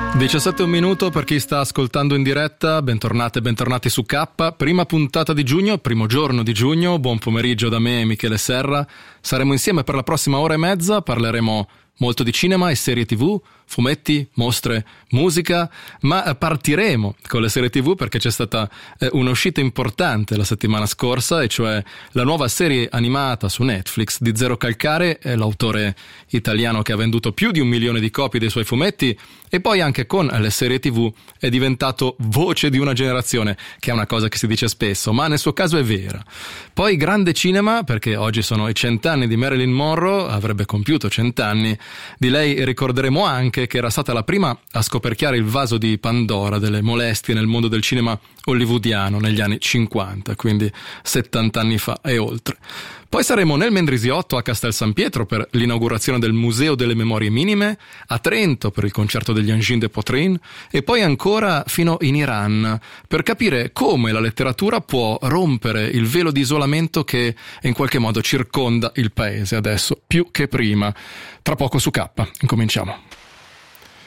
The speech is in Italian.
17 un minuto per chi sta ascoltando in diretta, bentornate e bentornati su K, prima puntata di giugno, primo giorno di giugno, buon pomeriggio da me Michele Serra, saremo insieme per la prossima ora e mezza, parleremo molto di cinema e serie TV, fumetti, mostre, musica, ma partiremo con le serie TV perché c'è stata un'uscita importante la settimana scorsa, e cioè la nuova serie animata su Netflix di Zero Calcare, l'autore italiano che ha venduto più di 1 milione di copie dei suoi fumetti, e poi anche con le serie TV è diventato voce di una generazione, che è una cosa che si dice spesso, ma nel suo caso è vera. Poi grande cinema, perché oggi sono i 100 anni di Marilyn Monroe, avrebbe compiuto 100 anni. Di lei ricorderemo anche che era stata la prima a scoperchiare il vaso di Pandora delle molestie nel mondo del cinema hollywoodiano negli anni 50, quindi 70 anni fa e oltre. Poi saremo nel Mendrisiotto a Castel San Pietro per l'inaugurazione del Museo delle Memorie Minime, a Trento per il concerto degli Angine de Poitrine, e poi ancora fino in Iran per capire come la letteratura può rompere il velo di isolamento che in qualche modo circonda il paese adesso più che prima. Tra poco su K, incominciamo.